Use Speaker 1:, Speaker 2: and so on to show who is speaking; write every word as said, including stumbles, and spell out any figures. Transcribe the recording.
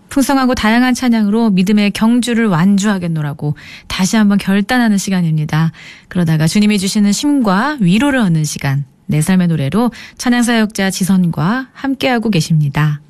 Speaker 1: 풍성하고 다양한 찬양으로 믿음의 경주를 완주하겠노라고 다시 한번 결단하는 시간입니다. 그러다가 주님이 주시는 힘과 위로를 얻는 시간, 내 삶의 노래로 찬양사역자 지선과 함께하고 계십니다.